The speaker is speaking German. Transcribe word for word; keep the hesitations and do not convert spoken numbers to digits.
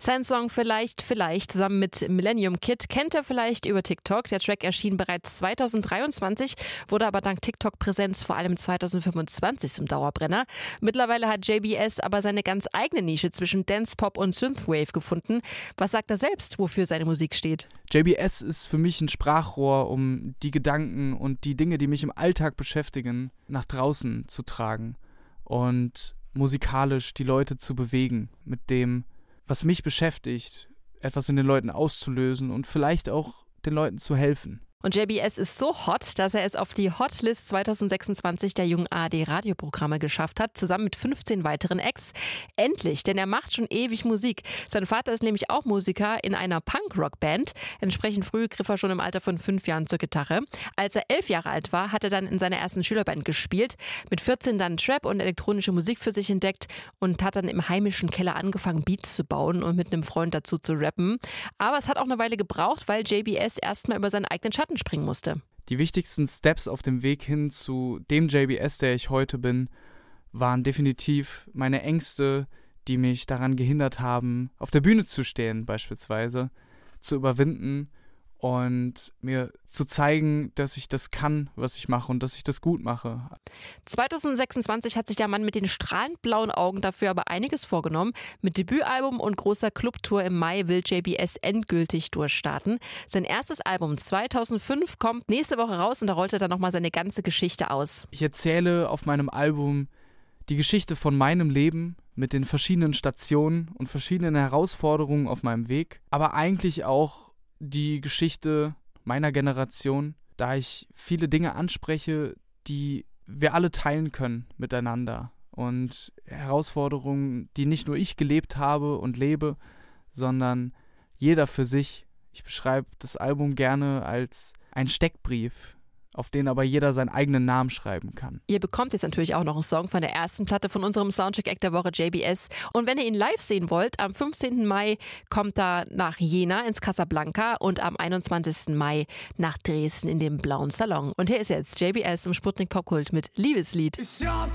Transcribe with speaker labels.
Speaker 1: Sein Song Vielleicht, Vielleicht zusammen mit Millennium Kid kennt er vielleicht über TikTok. Der Track erschien bereits zweitausenddreiundzwanzig, wurde aber dank TikTok-Präsenz vor allem zweitausendfünfundzwanzig zum Dauerbrenner. Mittlerweile hat J B S aber seine ganz eigene Nische zwischen Dance, Pop und Synthwave gefunden. Was sagt er selbst, wofür seine Musik steht?
Speaker 2: J B S ist für mich ein Sprachrohr, um die Gedanken und die Dinge, die mich im Alltag beschäftigen, nach draußen zu tragen und musikalisch die Leute zu bewegen, mit dem, was mich beschäftigt, etwas in den Leuten auszulösen und vielleicht auch den Leuten zu helfen.
Speaker 1: Und J B S ist so hot, dass er es auf die Hotlist zweitausendsechsundzwanzig der jungen A R D-Radioprogramme geschafft hat, zusammen mit fünfzehn weiteren Acts. Endlich, denn er macht schon ewig Musik. Sein Vater ist nämlich auch Musiker in einer Punk-Rock-Band. Entsprechend früh griff er schon im Alter von fünf Jahren zur Gitarre. Als er elf Jahre alt war, hat er dann in seiner ersten Schülerband gespielt. Mit vierzehn dann Trap und elektronische Musik für sich entdeckt und hat dann im heimischen Keller angefangen, Beats zu bauen und mit einem Freund dazu zu rappen. Aber es hat auch eine Weile gebraucht, weil J B S erstmal über seinen eigenen Schatten springen musste.
Speaker 2: Die wichtigsten Steps auf dem Weg hin zu dem J B S, der ich heute bin, waren definitiv meine Ängste, die mich daran gehindert haben, auf der Bühne zu stehen beispielsweise, zu überwinden und mir zu zeigen, dass ich das kann, was ich mache und dass ich das gut mache.
Speaker 1: zweitausendsechsundzwanzig hat sich der Mann mit den strahlend blauen Augen dafür aber einiges vorgenommen. Mit Debütalbum und großer Clubtour im Mai will J B S endgültig durchstarten. Sein erstes Album zweitausendfünf kommt nächste Woche raus und da rollt er dann nochmal seine ganze Geschichte aus.
Speaker 2: Ich erzähle auf meinem Album die Geschichte von meinem Leben mit den verschiedenen Stationen und verschiedenen Herausforderungen auf meinem Weg, aber eigentlich auch die Geschichte meiner Generation, da ich viele Dinge anspreche, die wir alle teilen können miteinander und Herausforderungen, die nicht nur ich gelebt habe und lebe, sondern jeder für sich. Ich beschreibe das Album gerne als ein Steckbrief, auf den aber jeder seinen eigenen Namen schreiben kann.
Speaker 1: Ihr bekommt jetzt natürlich auch noch einen Song von der ersten Platte von unserem Soundcheck-Act der Woche J B S. Und wenn ihr ihn live sehen wollt, am fünfzehnten Mai kommt er nach Jena ins Casablanca und am einundzwanzigsten Mai nach Dresden in den Blauen Salon. Und hier ist jetzt J B S im Sputnik Popkult mit Liebeslied.